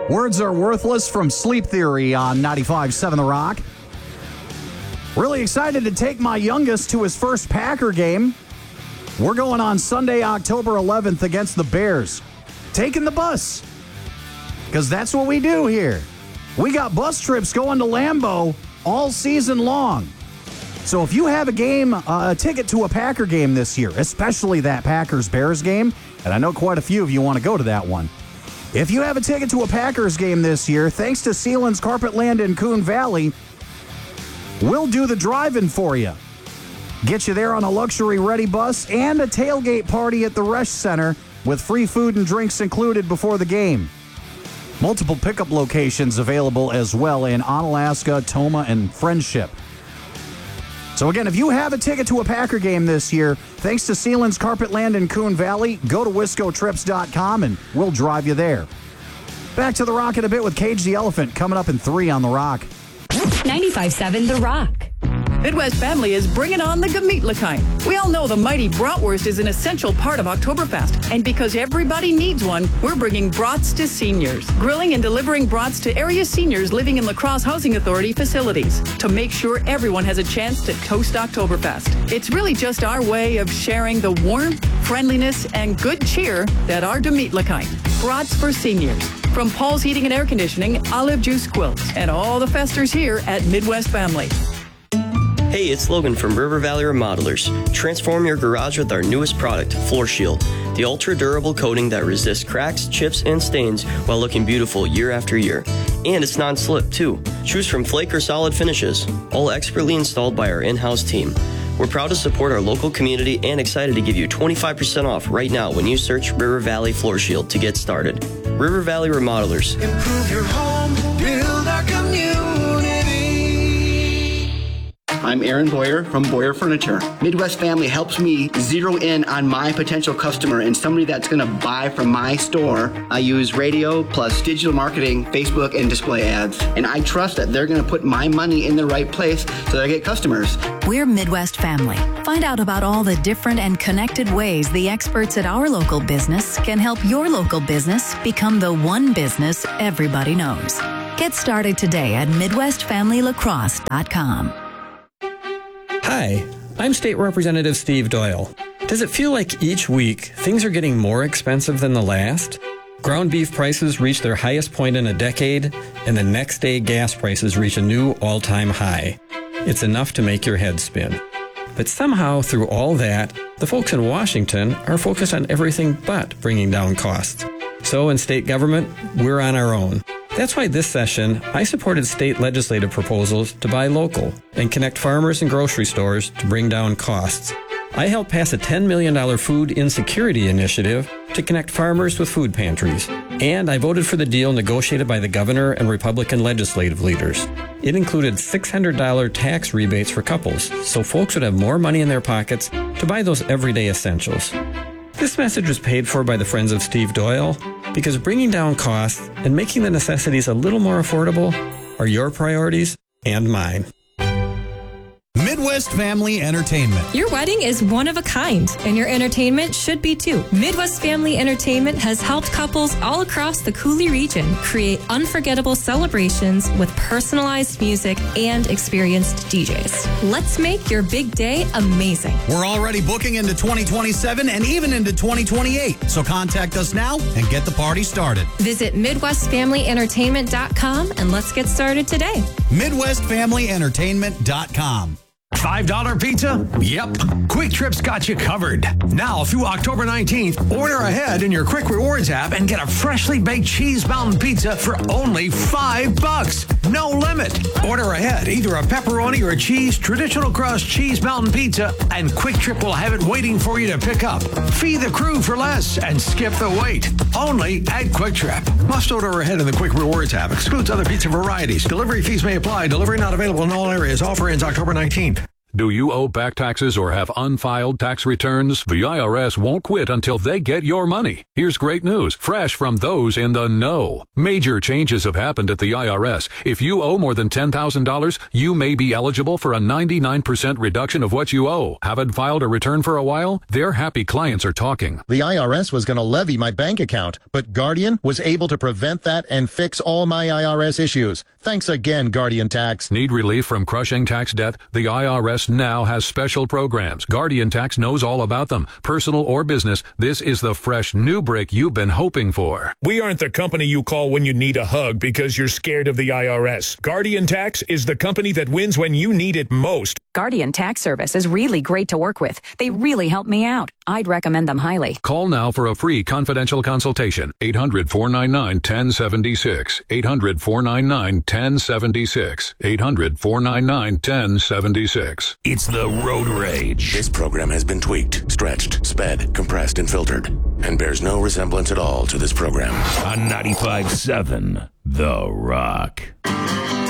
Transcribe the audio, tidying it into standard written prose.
Words Are Worthless from Sleep Theory on 95.7 The Rock. Really excited to take my youngest to his first Packer game. We're going on Sunday, October 11th against the Bears. Taking the bus, because that's what we do here. We got bus trips going to Lambeau all season long. So if you have a ticket to a Packer game this year, especially that Packers-Bears game, and I know quite a few of you want to go to that one. If you have a ticket to a Packers game this year, thanks to Sealand's Carpetland in Coon Valley, we'll do the drive-in for you. Get you there on a luxury-ready bus and a tailgate party at the Resch Center with free food and drinks included before the game. Multiple pickup locations available as well in Onalaska, Tomah, and Friendship. So again, if you have a ticket to a Packer game this year, thanks to Sealand's Carpetland in Coon Valley, go to WiscoTrips.com and we'll drive you there. Back to The Rock in a bit with Cage the Elephant coming up in 3 on The Rock. 95.7 The Rock. Midwest Family is bringing on the Gemütlichkeit. We all know the mighty bratwurst is an essential part of Oktoberfest. And because everybody needs one, we're bringing brats to seniors. Grilling and delivering brats to area seniors living in La Crosse Housing Authority facilities to make sure everyone has a chance to toast Oktoberfest. It's really just our way of sharing the warmth, friendliness, and good cheer that are Gemütlichkeit. Brats for seniors. From Paul's Heating and Air Conditioning, Olive Juice Quilts, and all the festers here at Midwest Family. Hey, it's Logan from River Valley Remodelers. Transform your garage with our newest product, Floor Shield. The ultra-durable coating that resists cracks, chips, and stains while looking beautiful year after year. And it's non-slip, too. Choose from flake or solid finishes, all expertly installed by our in-house team. We're proud to support our local community and excited to give you 25% off right now when you search River Valley Floor Shield to get started. River Valley Remodelers. Improve your home, build our community. I'm Aaron Boyer from Boyer Furniture. Midwest Family helps me zero in on my potential customer and somebody that's going to buy from my store. I use radio plus digital marketing, Facebook, and display ads. And I trust that they're going to put my money in the right place so that I get customers. We're Midwest Family. Find out about all the different and connected ways the experts at our local business can help your local business become the one business everybody knows. Get started today at MidwestFamilyLacrosse.com. Hi, I'm State Representative Steve Doyle. Does it feel like each week things are getting more expensive than the last? Ground beef prices reach their highest point in a decade, and the next day gas prices reach a new all-time high. It's enough to make your head spin. But somehow, through all that, the folks in Washington are focused on everything but bringing down costs. So in state government, we're on our own. That's why this session, I supported state legislative proposals to buy local and connect farmers and grocery stores to bring down costs. I helped pass a $10 million food insecurity initiative to connect farmers with food pantries. And I voted for the deal negotiated by the governor and Republican legislative leaders. It included $600 tax rebates for couples, so folks would have more money in their pockets to buy those everyday essentials. This message was paid for by the Friends of Steve Doyle because bringing down costs and making the necessities a little more affordable are your priorities and mine. Midwest Family Entertainment. Your wedding is one of a kind, and your entertainment should be too. Midwest Family Entertainment has helped couples all across the Coulee region create unforgettable celebrations with personalized music and experienced DJs. Let's make your big day amazing. We're already booking into 2027 and even into 2028. So contact us now and get the party started. Visit MidwestFamilyEntertainment.com and let's get started today. MidwestFamilyEntertainment.com. $5 pizza? Yep. Quick Trip's got you covered. Now through October 19th, order ahead in your Quick Rewards app and get a freshly baked cheese mountain pizza for only $5. No limit. Order ahead either a pepperoni or a cheese traditional crust cheese mountain pizza, and Quick Trip will have it waiting for you to pick up. Feed the crew for less and skip the wait. Only at Quick Trip. Must order ahead in the Quick Rewards app. Excludes other pizza varieties. Delivery fees may apply. Delivery not available in all areas. Offer ends October 19th. Do you owe back taxes or have unfiled tax returns? The IRS won't quit until they get your money. Here's great news, fresh from those in the know. Major changes have happened at the IRS. If you owe more than $10,000, you may be eligible for a 99% reduction of what you owe. Haven't filed a return for a while? Their happy clients are talking. The IRS was going to levy my bank account, but Guardian was able to prevent that and fix all my IRS issues. Thanks again, Guardian Tax. Need relief from crushing tax debt? The IRS now has special programs. Guardian Tax knows all about them. Personal or business, this is the fresh new break you've been hoping for. We aren't the company you call when you need a hug because you're scared of the IRS. Guardian Tax is the company that wins when you need it most. Guardian Tax Service is really great to work with. They really help me out. I'd recommend them highly. Call now for a free confidential consultation. 800-499-1076. 800-499-1076. 800-499-1076. It's the Road Rage. This program has been tweaked, stretched, sped, compressed, and filtered, and bears no resemblance at all to this program. On 95.7, The Rock.